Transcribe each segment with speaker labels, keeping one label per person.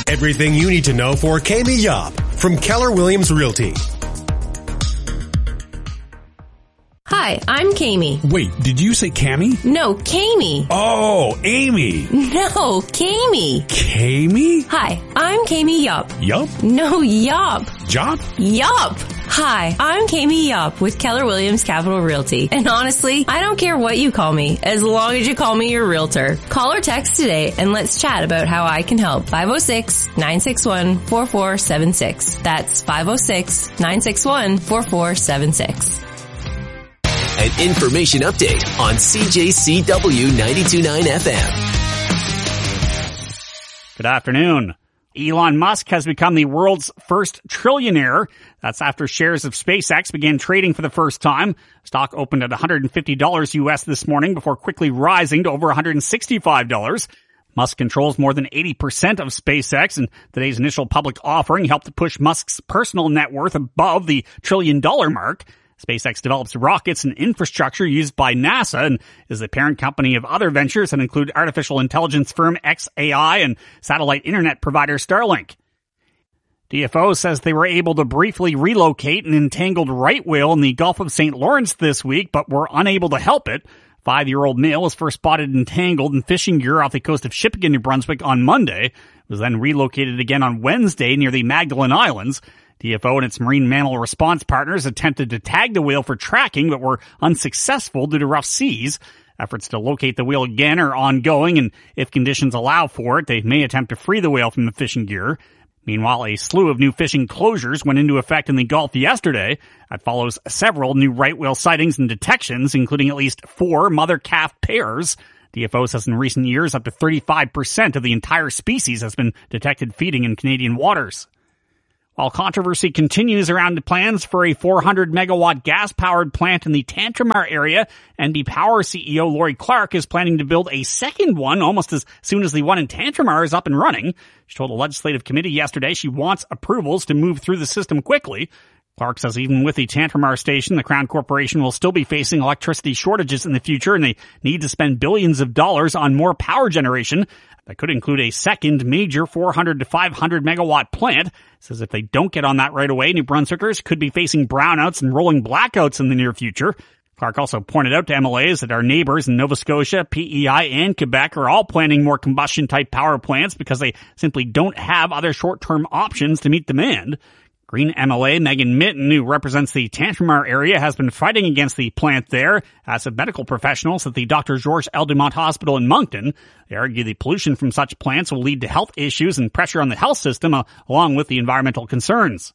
Speaker 1: Everything you need to know for Kami Yop from Keller Williams Realty.
Speaker 2: Hi, I'm Kami.
Speaker 3: Wait, did you say Cammy?
Speaker 2: No, Kami.
Speaker 3: Oh, Amy.
Speaker 2: No, Kami.
Speaker 3: Kami?
Speaker 2: Hi, I'm Kami Yop.
Speaker 3: Yup?
Speaker 2: No, Yop.
Speaker 3: Jop?
Speaker 2: Yup. Hi, I'm Kami Yop with Keller Williams Capital Realty. And honestly, I don't care what you call me, as long as you call me your realtor. Call or text today and let's chat about how I can help. 506-961-4476. That's 506-961-4476.
Speaker 4: An information update on CJCW 92.9 FM.
Speaker 5: Good afternoon. Elon Musk has become the world's first trillionaire. That's after shares of SpaceX began trading for the first time. Stock opened at $150 US this morning before quickly rising to over $165. Musk controls more than 80% of SpaceX, and today's initial public offering helped to push Musk's personal net worth above the $1 trillion mark. SpaceX develops rockets and infrastructure used by NASA and is the parent company of other ventures that include artificial intelligence firm xAI and satellite internet provider Starlink. DFO says they were able to briefly relocate an entangled right whale in the Gulf of St. Lawrence this week, but were unable to help it. 5-year-old male was first spotted entangled in fishing gear off the coast of Shippagan, New Brunswick on Monday. It was then relocated again on Wednesday near the Magdalen Islands. DFO and its marine mammal response partners attempted to tag the whale for tracking, but were unsuccessful due to rough seas. Efforts to locate the whale again are ongoing, and if conditions allow for it, they may attempt to free the whale from the fishing gear. Meanwhile, a slew of new fishing closures went into effect in the Gulf yesterday. That follows several new right whale sightings and detections, including at least 4 mother-calf pairs. DFO says in recent years, up to 35% of the entire species has been detected feeding in Canadian waters. While controversy continues around the plans for a 400-megawatt gas-powered plant in the Tantramar area, NB Power CEO Lori Clark is planning to build a second one almost as soon as the one in Tantramar is up and running. She told a legislative committee yesterday she wants approvals to move through the system quickly. Clark says even with the Tantramar station, the Crown Corporation will still be facing electricity shortages in the future, and they need to spend billions of dollars on more power generation. That could include a second major 400 to 500 megawatt plant. Says if they don't get on that right away, New Brunswickers could be facing brownouts and rolling blackouts in the near future. Clark also pointed out to MLAs that our neighbors in Nova Scotia, PEI, and Quebec are all planning more combustion-type power plants because they simply don't have other short-term options to meet demand. Green MLA Megan Mitten, who represents the Tantramar area, has been fighting against the plant there, as have medical professionals at the Dr. Georges L. Dumont Hospital in Moncton. They argue the pollution from such plants will lead to health issues and pressure on the health system, along with the environmental concerns.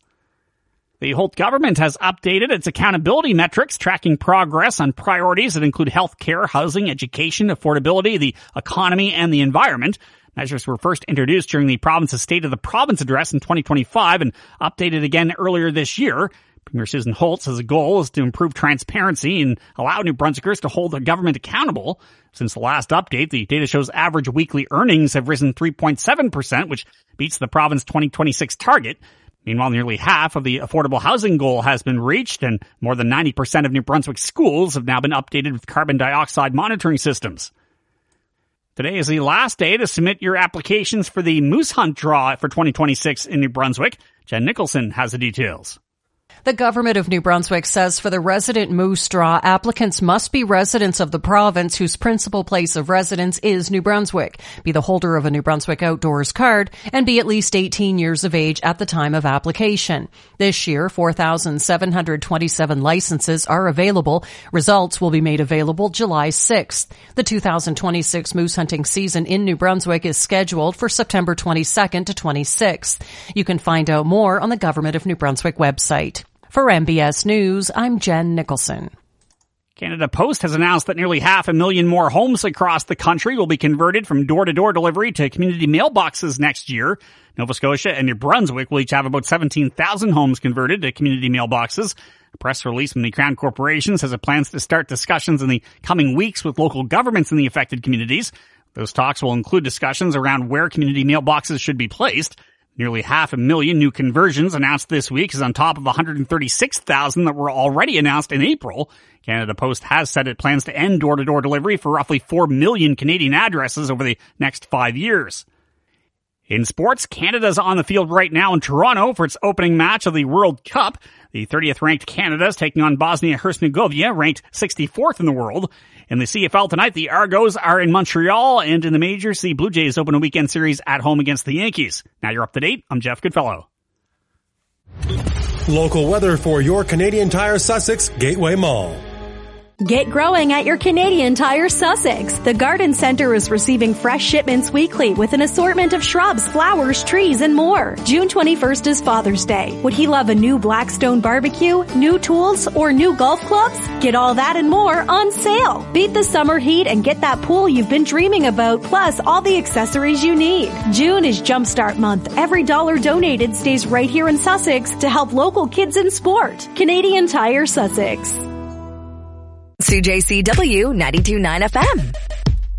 Speaker 5: The Holt government has updated its accountability metrics, tracking progress on priorities that include health care, housing, education, affordability, the economy, and the environment. Measures were first introduced during the province's State of the Province address in 2025 and updated again earlier this year. Premier Susan Holt says the goal is to improve transparency and allow New Brunswickers to hold the government accountable. Since the last update, the data shows average weekly earnings have risen 3.7%, which beats the province's 2026 target. Meanwhile, nearly half of the affordable housing goal has been reached, and more than 90% of New Brunswick schools have now been updated with carbon dioxide monitoring systems. Today is the last day to submit your applications for the Moose Hunt Draw for 2026 in New Brunswick. Jen Nicholson has the details.
Speaker 6: The government of New Brunswick says for the resident moose draw, applicants must be residents of the province whose principal place of residence is New Brunswick, be the holder of a New Brunswick Outdoors card, and be at least 18 years of age at the time of application. This year, 4,727 licenses are available. Results will be made available July 6th. The 2026 moose hunting season in New Brunswick is scheduled for September 22nd to 26th. You can find out more on the Government of New Brunswick website. For MBS News, I'm Jen Nicholson.
Speaker 5: Canada Post has announced that nearly 500,000 more homes across the country will be converted from door-to-door delivery to community mailboxes next year. Nova Scotia and New Brunswick will each have about 17,000 homes converted to community mailboxes. A press release from the Crown Corporation says it plans to start discussions in the coming weeks with local governments in the affected communities. Those talks will include discussions around where community mailboxes should be placed. Nearly 500,000 new conversions announced this week is on top of 136,000 that were already announced in April. Canada Post has said it plans to end door-to-door delivery for roughly 4 million Canadian addresses over the next 5 years. In sports, Canada's on the field right now in Toronto for its opening match of the World Cup. The 30th ranked Canada is taking on Bosnia-Herzegovina, ranked 64th in the world. In the CFL tonight, the Argos are in Montreal, and in the majors, the Blue Jays open a weekend series at home against the Yankees. Now you're up to date. I'm Jeff Goodfellow.
Speaker 1: Local weather for your Canadian Tire Sussex Gateway Mall.
Speaker 7: Get growing at your Canadian Tire Sussex. The Garden Centre is receiving fresh shipments weekly with an assortment of shrubs, flowers, trees, and more. June 21st is Father's Day. Would he love a new Blackstone barbecue, new tools, or new golf clubs? Get all that and more on sale. Beat the summer heat and get that pool you've been dreaming about, plus all the accessories you need. June is Jumpstart Month. Every dollar donated stays right here in Sussex to help local kids in sport. Canadian Tire Sussex.
Speaker 8: CJCW 92.9 FM.